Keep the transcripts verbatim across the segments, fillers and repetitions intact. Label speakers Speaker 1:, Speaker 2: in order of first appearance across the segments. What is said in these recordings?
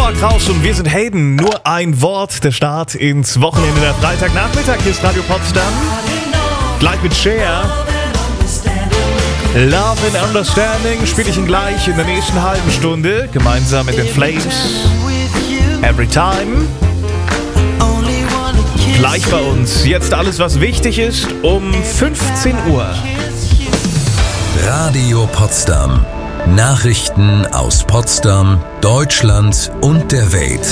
Speaker 1: Tag draußen, wir sind Helden. Nur ein Wort, der Start ins Wochenende. Der Freitagnachmittag, hier ist Radio Potsdam. Gleich mit Cher. Love and Understanding spiele ich ihn gleich in der nächsten halben Stunde. Gemeinsam mit den Flames. Every Time. Gleich bei uns. Jetzt alles, was wichtig ist, um fünfzehn Uhr.
Speaker 2: Radio Potsdam. Nachrichten aus Potsdam, Deutschland und der Welt.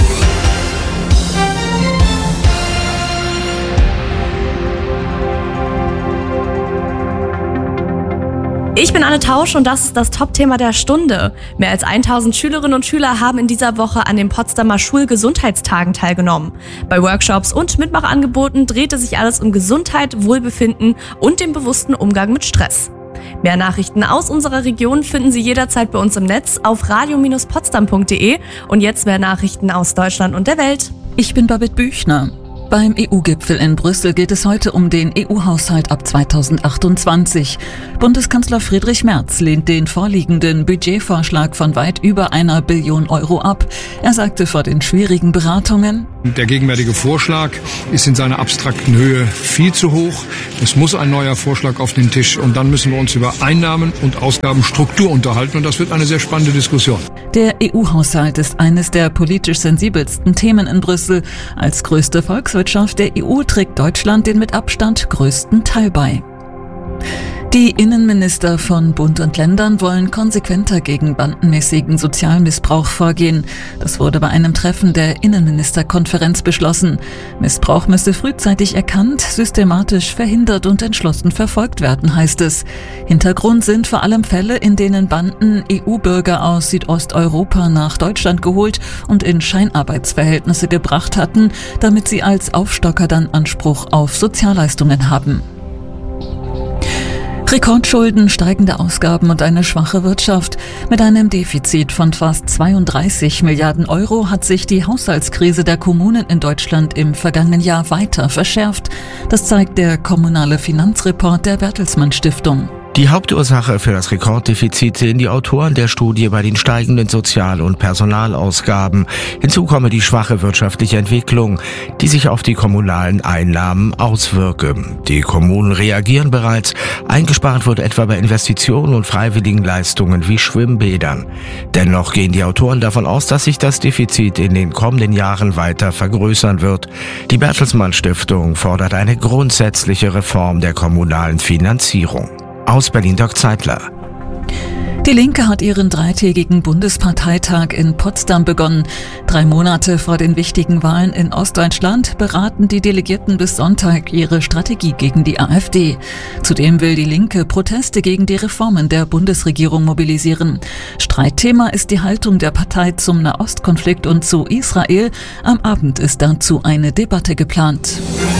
Speaker 3: Ich bin Anne Tausch und das ist das Top-Thema der Stunde. Mehr als tausend Schülerinnen und Schüler haben in dieser Woche an den Potsdamer Schulgesundheitstagen teilgenommen. Bei Workshops und Mitmachangeboten drehte sich alles um Gesundheit, Wohlbefinden und den bewussten Umgang mit Stress. Mehr Nachrichten aus unserer Region finden Sie jederzeit bei uns im Netz auf radio Bindestrich potsdam punkt de und jetzt mehr Nachrichten aus Deutschland und der Welt.
Speaker 4: Ich bin Babette Büchner. Beim E U-Gipfel in Brüssel geht es heute um den E U-Haushalt ab zweitausendachtundzwanzig. Bundeskanzler Friedrich Merz lehnt den vorliegenden Budgetvorschlag von weit über einer Billion Euro ab. Er sagte vor den schwierigen Beratungen:
Speaker 5: Der gegenwärtige Vorschlag ist in seiner abstrakten Höhe viel zu hoch. Es muss ein neuer Vorschlag auf den Tisch und dann müssen wir uns über Einnahmen und Ausgabenstruktur unterhalten und das wird eine sehr spannende Diskussion.
Speaker 4: Der E U-Haushalt ist eines der politisch sensibelsten Themen in Brüssel. Als größte Volkswirtschaft der E U trägt Deutschland den mit Abstand größten Teil bei. Die Innenminister von Bund und Ländern wollen konsequenter gegen bandenmäßigen Sozialmissbrauch vorgehen. Das wurde bei einem Treffen der Innenministerkonferenz beschlossen. Missbrauch müsse frühzeitig erkannt, systematisch verhindert und entschlossen verfolgt werden, heißt es. Hintergrund sind vor allem Fälle, in denen Banden E U-Bürger aus Südosteuropa nach Deutschland geholt und in Scheinarbeitsverhältnisse gebracht hatten, damit sie als Aufstocker dann Anspruch auf Sozialleistungen haben. Rekordschulden, steigende Ausgaben und eine schwache Wirtschaft. Mit einem Defizit von fast zweiunddreißig Milliarden Euro hat sich die Haushaltskrise der Kommunen in Deutschland im vergangenen Jahr weiter verschärft. Das zeigt der kommunale Finanzreport der Bertelsmann Stiftung.
Speaker 6: Die Hauptursache für das Rekorddefizit sehen die Autoren der Studie bei den steigenden Sozial- und Personalausgaben. Hinzu komme die schwache wirtschaftliche Entwicklung, die sich auf die kommunalen Einnahmen auswirke. Die Kommunen reagieren bereits. Eingespart wird etwa bei Investitionen und freiwilligen Leistungen wie Schwimmbädern. Dennoch gehen die Autoren davon aus, dass sich das Defizit in den kommenden Jahren weiter vergrößern wird. Die Bertelsmann Stiftung fordert eine grundsätzliche Reform der kommunalen Finanzierung. Aus Berlin Dirk Zeitler.
Speaker 4: Die Linke hat ihren dreitägigen Bundesparteitag in Potsdam begonnen. Drei Monate vor den wichtigen Wahlen in Ostdeutschland beraten die Delegierten bis Sonntag ihre Strategie gegen die AfD. Zudem will die Linke Proteste gegen die Reformen der Bundesregierung mobilisieren. Streitthema ist die Haltung der Partei zum Nahostkonflikt und zu Israel. Am Abend ist dazu eine Debatte geplant.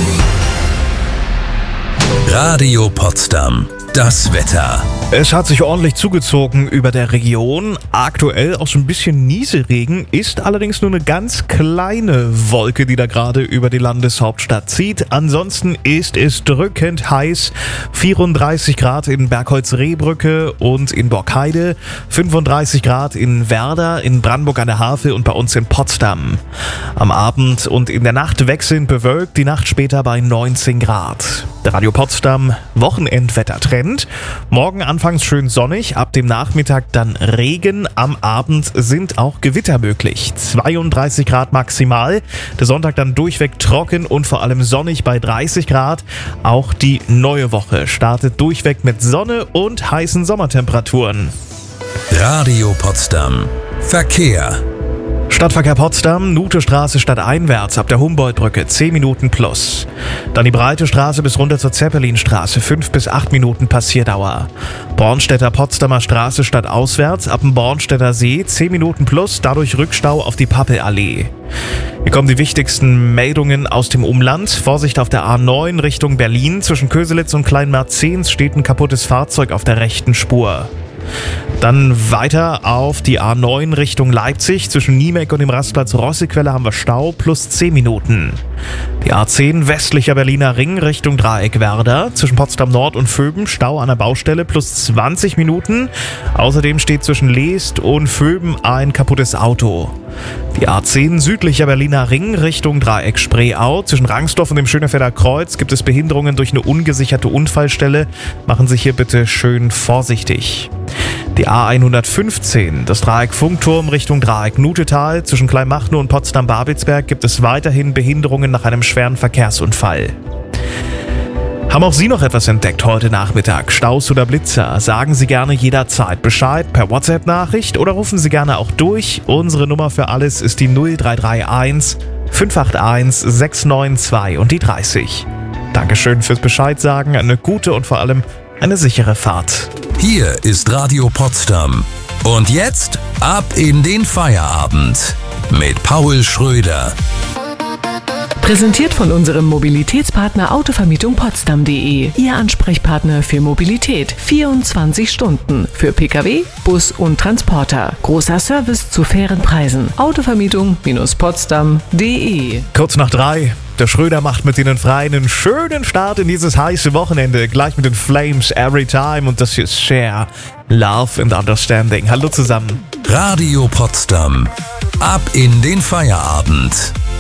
Speaker 2: Radio Potsdam. Das Wetter.
Speaker 1: Es hat sich ordentlich zugezogen über der Region. Aktuell auch so ein bisschen Nieselregen, ist allerdings nur eine ganz kleine Wolke, die da gerade über die Landeshauptstadt zieht. Ansonsten ist es drückend heiß. vierunddreißig Grad in Bergholz-Rehbrücke und in Borkheide, fünfunddreißig Grad in Werder, in Brandenburg an der Havel und bei uns in Potsdam. Am Abend und in der Nacht wechselnd bewölkt, die Nacht später bei neunzehn Grad. Der Radio Potsdam Wochenendwettertrend. Morgen anfangs schön sonnig, ab dem Nachmittag dann Regen. Am Abend sind auch Gewitter möglich. zweiunddreißig Grad maximal. Der Sonntag dann durchweg trocken und vor allem sonnig bei dreißig Grad. Auch die neue Woche startet durchweg mit Sonne und heißen Sommertemperaturen.
Speaker 2: Radio Potsdam. Verkehr.
Speaker 1: Stadtverkehr Potsdam, Nutestraße stadteinwärts ab der Humboldtbrücke zehn Minuten plus. Dann die Breite Straße bis runter zur Zeppelinstraße fünf bis acht Minuten Passierdauer. Bornstädter Potsdamer Straße stadtauswärts ab dem Bornstädter See zehn Minuten plus, dadurch Rückstau auf die Pappelallee. Hier kommen die wichtigsten Meldungen aus dem Umland. Vorsicht auf der A neun Richtung Berlin. Zwischen Köselitz und Kleinmerzens steht ein kaputtes Fahrzeug auf der rechten Spur. Dann weiter auf die A neun Richtung Leipzig. Zwischen Niemek und dem Rastplatz Rossequelle haben wir Stau plus zehn Minuten. Die A zehn westlicher Berliner Ring Richtung Dreieck Werder. Zwischen Potsdam Nord und Vöben Stau an der Baustelle plus zwanzig Minuten. Außerdem steht zwischen Leest und Vöben ein kaputtes Auto. Die A zehn südlicher Berliner Ring Richtung Dreieck Spreeau. Zwischen Rangsdorf und dem Schönefelder Kreuz gibt es Behinderungen durch eine ungesicherte Unfallstelle. Machen Sie hier bitte schön vorsichtig. Die A hundertfünfzehn, das Dreieck Funkturm Richtung Dreieck Nutetal. Zwischen Kleinmachnow und Potsdam-Babelsberg gibt es weiterhin Behinderungen nach einem schweren Verkehrsunfall. Haben auch Sie noch etwas entdeckt heute Nachmittag? Staus oder Blitzer? Sagen Sie gerne jederzeit Bescheid per WhatsApp-Nachricht oder rufen Sie gerne auch durch. Unsere Nummer für alles ist die null drei drei eins fünf acht eins sechs neun zwei und die dreißig. Dankeschön fürs Bescheid sagen, eine gute und vor allem eine sichere Fahrt.
Speaker 2: Hier ist Radio Potsdam. Und jetzt ab in den Feierabend mit Paul Schröder.
Speaker 7: Präsentiert von unserem Mobilitätspartner Autovermietung Potsdam punkt de. Ihr Ansprechpartner für Mobilität. vierundzwanzig Stunden. Für Pkw, Bus und Transporter. Großer Service zu fairen Preisen. Autovermietung Potsdam punkt de.
Speaker 1: Kurz nach drei. Der Schröder macht mit Ihnen frei einen schönen Start in dieses heiße Wochenende. Gleich mit den Flames Every Time und das hier ist Share, Love and Understanding. Hallo zusammen.
Speaker 2: Radio Potsdam. Ab in den Feierabend.